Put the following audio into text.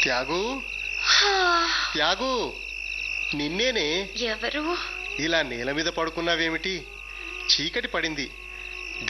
త్యాగు, త్యాగు, నిన్నేనే. ఎవరు? ఇలా నేల మీద పడుకున్నావేమిటి? చీకటి పడింది,